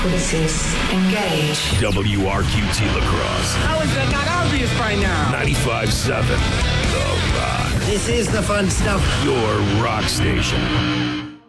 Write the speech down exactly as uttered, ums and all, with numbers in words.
Frequencies engage. W R Q T La Crosse. How is that not obvious by now? ninety-five point seven The Rock. This is the fun stuff. Your rock station.